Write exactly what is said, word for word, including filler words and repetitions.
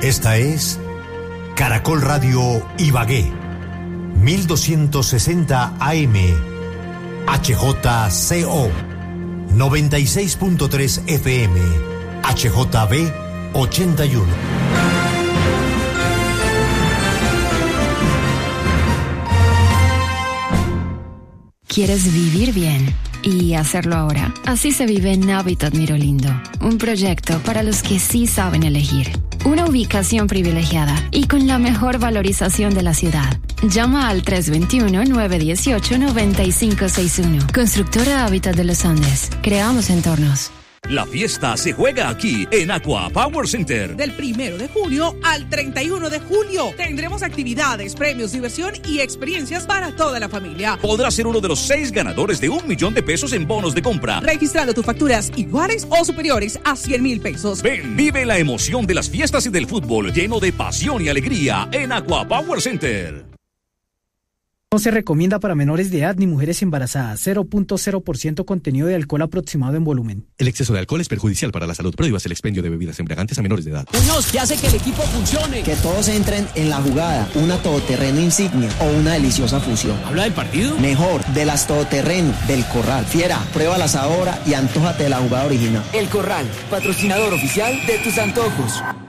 Esta es Caracol Radio Ibagué, mil doscientos sesenta A M, H J C O, noventa y seis punto tres F M, H J B ochenta y uno. ¿Quieres vivir bien y hacerlo ahora? Así se vive en Hábitat Mirolindo, un proyecto para los que sí saben elegir. Una ubicación privilegiada y con la mejor valorización de la ciudad. Llama al tres dos uno, nueve uno ocho, nueve cinco seis uno. Constructora Hábitat de los Andes. Creamos entornos. La fiesta se juega aquí en Aqua Power Center. Del primero de junio al treinta y uno de julio tendremos actividades, premios, diversión y experiencias para toda la familia. Podrás ser uno de los seis ganadores de un millón de pesos en bonos de compra, registrando tus facturas iguales o superiores a cien mil pesos. Ven, vive la emoción de las fiestas y del fútbol lleno de pasión y alegría en Aqua Power Center. No se recomienda para menores de edad ni mujeres embarazadas. cero punto cero por ciento contenido de alcohol aproximado en volumen. El exceso de alcohol es perjudicial para la salud. Prohíbas el expendio de bebidas embriagantes a menores de edad. Muñoz, ¿qué hace que el equipo funcione? Que todos entren en la jugada. Una todoterreno insignia o una deliciosa fusión. ¿Habla del partido? Mejor, de las todoterreno, del Corral. Fiera, pruébalas ahora y antójate de la jugada original. El Corral, patrocinador oficial de tus antojos.